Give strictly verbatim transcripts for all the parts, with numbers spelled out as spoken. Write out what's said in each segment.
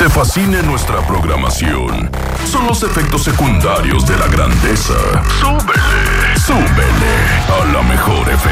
te fascine nuestra programación. Son los efectos secundarios de la grandeza. Súbele, súbele a la mejor F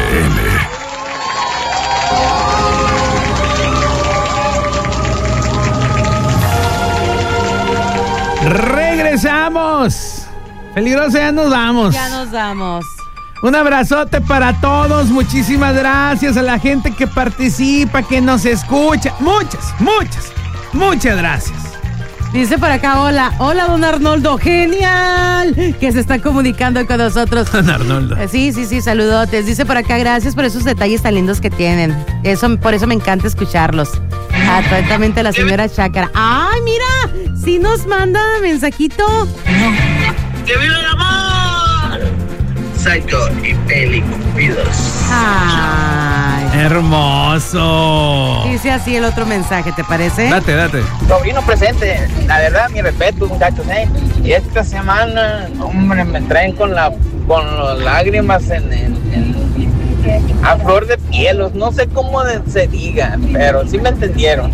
M. Regresamos. Peligroso, ya nos vamos. Ya nos vamos. Un abrazote para todos. Muchísimas gracias a la gente que participa, que nos escucha. Muchas, muchas, muchas gracias. Dice por acá, hola, hola don Arnoldo, genial, que se está comunicando con nosotros. Don Arnoldo. Sí, sí, sí, saludotes. Dice por acá, gracias por esos detalles tan lindos que tienen. Eso, por eso me encanta escucharlos. Atentamente la señora Chácara. ¡Ay, mira! Sí nos manda mensajito. ¡Que viva el amor! Psycho y Peli Cupidos. ¡Ay! ¡Hermoso! Dice así el otro mensaje, ¿te parece? Date, date. Sobrino presente, la verdad, mi respeto, muchachos, ¿eh? Y esta semana, hombre, me traen con la con las lágrimas en, en, en a flor de pielos, no sé cómo de, se diga, pero sí me entendieron.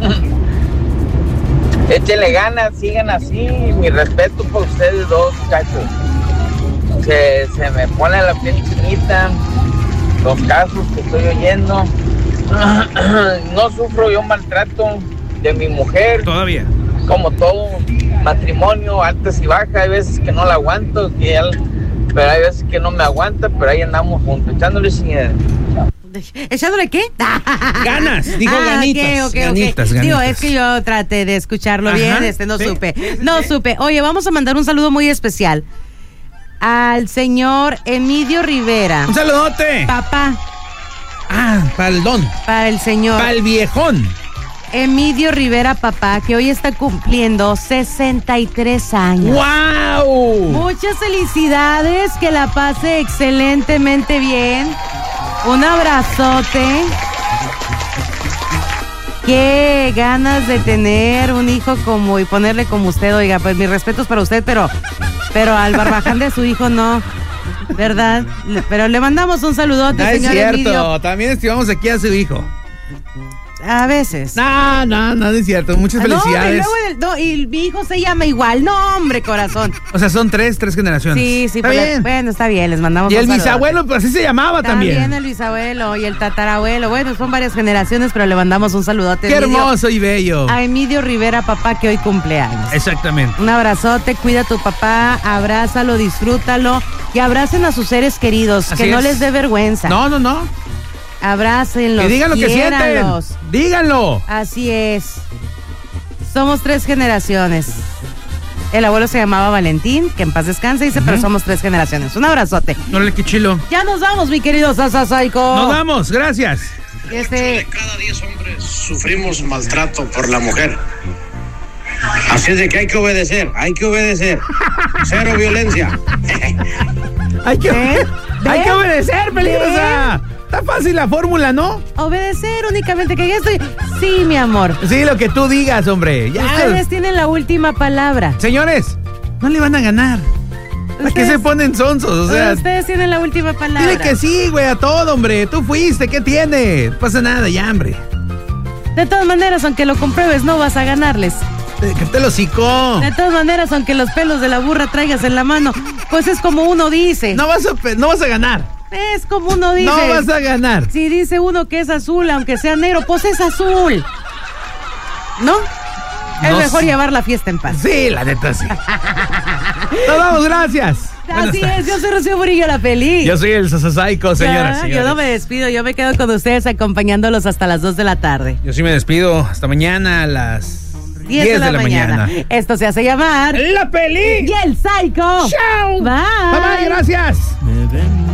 Échele ganas, sigan así, mi respeto por ustedes dos, muchachos. Se, se me pone la piel chinita, los casos que estoy oyendo. No sufro yo maltrato de mi mujer. Todavía. Como todo matrimonio, altas y bajas, hay veces que no la aguanto, que él, pero hay veces que no me aguanta, pero ahí andamos juntos, echándole chinita. ¿Echándole qué? Ganas, dijo ah, ganitas, okay, okay, ganitas, okay. ganitas. Digo, es que yo traté de escucharlo Ajá, bien, este no sí, supe, sí, sí, no sí. supe. Oye, vamos a mandar un saludo muy especial al señor Emilio Rivera. Un saludote. Papá. Ah, para el don. Para el señor. Para el viejón. Emilio Rivera, papá, que hoy está cumpliendo sesenta y tres años. ¡Wow! Muchas felicidades, que la pase excelentemente bien. Un abrazote. Qué ganas de tener un hijo como y ponerle como usted, oiga, pues mis respetos para usted, pero, pero al barbaján de su hijo no, ¿verdad? Pero le mandamos un saludote, No señor es cierto, Emilio. también estimamos aquí a su hijo. A veces. No, no, no, no es cierto. Muchas No, felicidades. y, luego el- no, y mi hijo se llama igual. No, hombre, corazón. O sea, son tres, tres generaciones. Sí, sí, Está pues, bien. bueno, está bien, les mandamos Y un el saludote. bisabuelo, pues así se llamaba también. También el bisabuelo y el tatarabuelo. Bueno, son varias generaciones, pero le mandamos un saludote. Qué Emilio, hermoso y bello. a Emilio Rivera, papá, que hoy cumpleaños. Exactamente. Un abrazote, cuida a tu papá, abrázalo, disfrútalo y abracen a sus seres queridos, Así que no es. les dé vergüenza. No, no, no. Abrácenlos, Que digan lo que sienten. quiéranlos. Díganlo. Así es. Somos tres generaciones. El abuelo se llamaba Valentín, que en paz descanse, dice, pero somos tres generaciones. Un abrazote. Órale, qué chilo. Ya nos vamos, mi querido Sasa Psycho. Nos vamos, gracias. Este... De cada diez hombres sufrimos maltrato por la mujer. Así es de que hay que obedecer, hay que obedecer. Cero violencia. Hay que, ¿Eh? hay ¿Ven? que obedecer, peligrosa. Está fácil la fórmula, ¿no? Obedecer únicamente, que ya estoy... Sí, mi amor. Sí, lo que tú digas, hombre. Ya. Ustedes tienen la última palabra. Señores, no le van a ganar. ¿Para qué Ustedes- se ponen sonsos? O sea, Ustedes tienen la última palabra. dile que sí, güey, a todo, hombre. Tú fuiste, ¿qué tiene? No pasa nada, ya, hombre. De todas maneras, aunque lo compruebes, no vas a ganarles. Que te lo hocicó. De todas maneras, aunque los pelos de la burra traigas en la mano, pues es como uno dice. No vas a, pe- no vas a ganar. Es como uno dice. No vas a ganar. Si dice uno que es azul, aunque sea negro, pues es azul. ¿No? Es No mejor sé. llevar la fiesta en paz. Sí, la neta sí. Nos vamos, gracias. Buenas Así tardes. es, yo soy Rocío Murillo, la peli. Yo soy el Sasasaico, señoras Ya, y yo no señores. me despido, yo me quedo con ustedes acompañándolos hasta las dos de la tarde. Yo sí me despido. Hasta mañana a las diez de la, mañana. Esto se hace llamar ¡La peli! Y el Psycho. ¡Chao! Bye. Bye, bye, gracias.